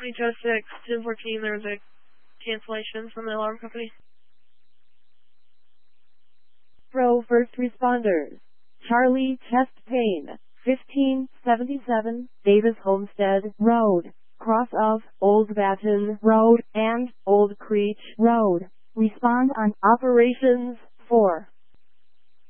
2026, 1014, there was a cancellation from the alarm company. Pro first responders. Charlie chest pain. 1577 Davis Homestead Road, cross of Old Baton Road and Old Creech Road. Respond on Operations 4.